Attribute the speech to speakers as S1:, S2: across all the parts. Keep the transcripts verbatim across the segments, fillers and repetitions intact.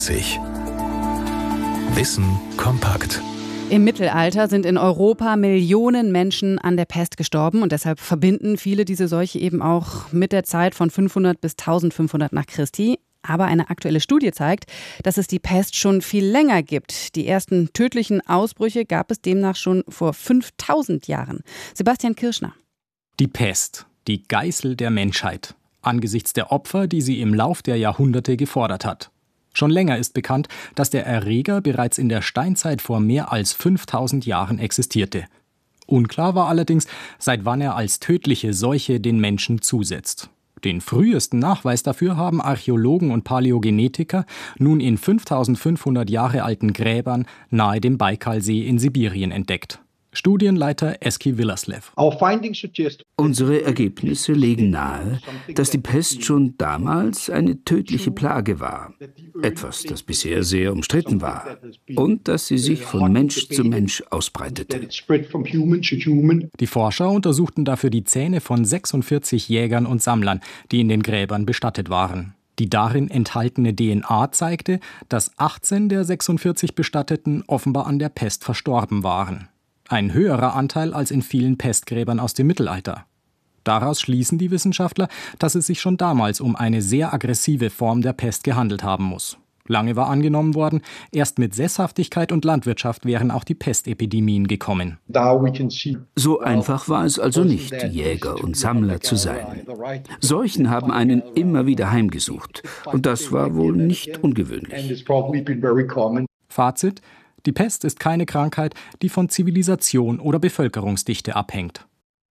S1: Sich. Wissen kompakt.
S2: Im Mittelalter sind in Europa Millionen Menschen an der Pest gestorben und deshalb verbinden viele diese Seuche eben auch mit der Zeit von fünfhundert bis eintausendfünfhundert nach Christi. Aber eine aktuelle Studie zeigt, dass es die Pest schon viel länger gibt. Die ersten tödlichen Ausbrüche gab es demnach schon vor fünftausend Jahren. Sebastian Kirschner.
S3: Die Pest, die Geißel der Menschheit, angesichts der Opfer, die sie im Lauf der Jahrhunderte gefordert hat. Schon länger ist bekannt, dass der Erreger bereits in der Steinzeit vor mehr als fünftausend Jahren existierte. Unklar war allerdings, seit wann er als tödliche Seuche den Menschen zusetzt. Den frühesten Nachweis dafür haben Archäologen und Paläogenetiker nun in fünftausendfünfhundert Jahre alten Gräbern nahe dem Baikalsee in Sibirien entdeckt. Studienleiter Eski Willerslev.
S4: Unsere Ergebnisse legen nahe, dass die Pest schon damals eine tödliche Plage war. Etwas, das bisher sehr umstritten war. Und dass sie sich von Mensch zu Mensch ausbreitete.
S3: Die Forscher untersuchten dafür die Zähne von sechsundvierzig Jägern und Sammlern, die in den Gräbern bestattet waren. Die darin enthaltene D N A zeigte, dass achtzehn der sechsundvierzig Bestatteten offenbar an der Pest verstorben waren. Ein höherer Anteil als in vielen Pestgräbern aus dem Mittelalter. Daraus schließen die Wissenschaftler, dass es sich schon damals um eine sehr aggressive Form der Pest gehandelt haben muss. Lange war angenommen worden, erst mit Sesshaftigkeit und Landwirtschaft wären auch die Pestepidemien gekommen.
S4: So einfach war es also nicht, Jäger und Sammler zu sein. Seuchen haben einen immer wieder heimgesucht. Und das war wohl nicht ungewöhnlich.
S3: Fazit: Die Pest ist keine Krankheit, die von Zivilisation oder Bevölkerungsdichte abhängt.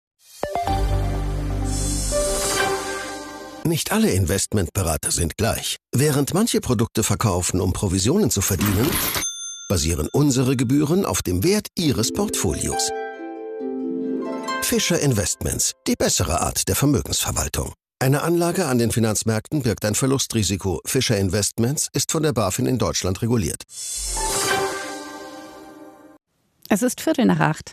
S1: Nicht alle Investmentberater sind gleich. Während manche Produkte verkaufen, um Provisionen zu verdienen, basieren unsere Gebühren auf dem Wert Ihres Portfolios. Fischer Investments, die bessere Art der Vermögensverwaltung. Eine Anlage an den Finanzmärkten birgt ein Verlustrisiko. Fischer Investments ist von der BaFin in Deutschland reguliert.
S2: Es ist Viertel nach acht.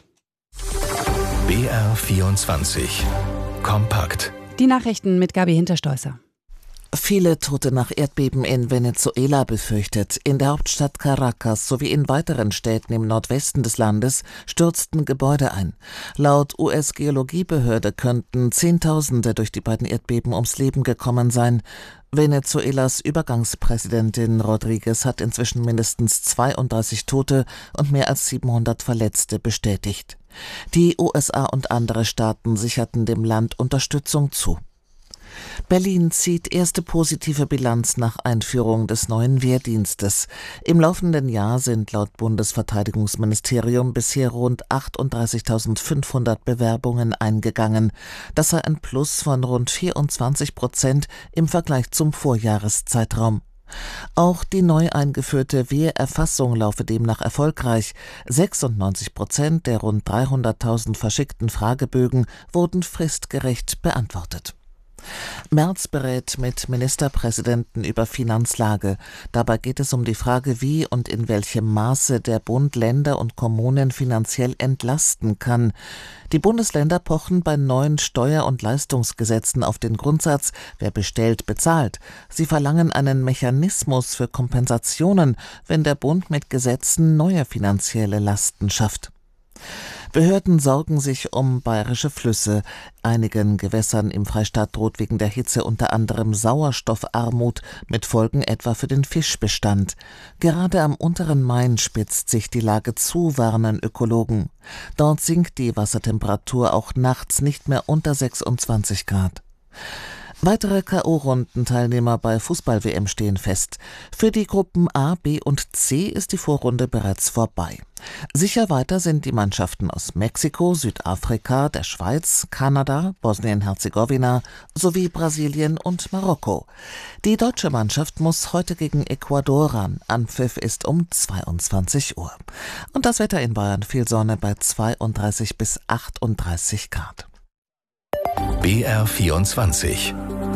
S1: B R vierundzwanzig. Kompakt.
S2: Die Nachrichten mit Gabi Hinterstoisser.
S5: Viele Tote nach Erdbeben in Venezuela befürchtet. In der Hauptstadt Caracas sowie in weiteren Städten im Nordwesten des Landes stürzten Gebäude ein. Laut U S-Geologiebehörde könnten Zehntausende durch die beiden Erdbeben ums Leben gekommen sein. Venezuelas Übergangspräsidentin Rodriguez hat inzwischen mindestens zweiunddreißig Tote und mehr als siebenhundert Verletzte bestätigt. Die U S A und andere Staaten sicherten dem Land Unterstützung zu. Berlin zieht erste positive Bilanz nach Einführung des neuen Wehrdienstes. Im laufenden Jahr sind laut Bundesverteidigungsministerium bisher rund achtunddreißigtausendfünfhundert Bewerbungen eingegangen. Das sei ein Plus von rund vierundzwanzig Prozent im Vergleich zum Vorjahreszeitraum. Auch die neu eingeführte Wehrerfassung laufe demnach erfolgreich. sechsundneunzig Prozent der rund dreihunderttausend verschickten Fragebögen wurden fristgerecht beantwortet. Merz berät mit Ministerpräsidenten über Finanzlage. Dabei geht es um die Frage, wie und in welchem Maße der Bund Länder und Kommunen finanziell entlasten kann. Die Bundesländer pochen bei neuen Steuer- und Leistungsgesetzen auf den Grundsatz, wer bestellt, bezahlt. Sie verlangen einen Mechanismus für Kompensationen, wenn der Bund mit Gesetzen neue finanzielle Lasten schafft. Behörden sorgen sich um bayerische Flüsse. Einigen Gewässern im Freistaat droht wegen der Hitze unter anderem Sauerstoffarmut mit Folgen etwa für den Fischbestand. Gerade am unteren Main spitzt sich die Lage zu, warnen Ökologen. Dort sinkt die Wassertemperatur auch nachts nicht mehr unter sechsundzwanzig Grad. Weitere K O-Rundenteilnehmer bei Fußball-W M stehen fest. Für die Gruppen A, B und C ist die Vorrunde bereits vorbei. Sicher weiter sind die Mannschaften aus Mexiko, Südafrika, der Schweiz, Kanada, Bosnien-Herzegowina sowie Brasilien und Marokko. Die deutsche Mannschaft muss heute gegen Ecuador ran. Anpfiff ist um zweiundzwanzig Uhr. Und das Wetter in Bayern: viel Sonne bei zweiunddreißig bis achtunddreißig Grad.
S1: B R vierundzwanzig.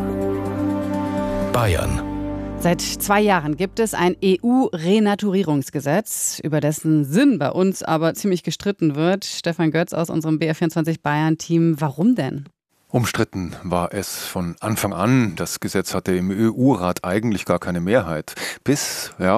S1: Bayern.
S2: Seit zwei Jahren gibt es ein E U-Renaturierungsgesetz, über dessen Sinn bei uns aber ziemlich gestritten wird. Stefan Götz aus unserem B R vierundzwanzig Bayern-Team. Warum denn?
S6: Umstritten war es von Anfang an. Das Gesetz hatte im E U-Rat eigentlich gar keine Mehrheit. Bis ja,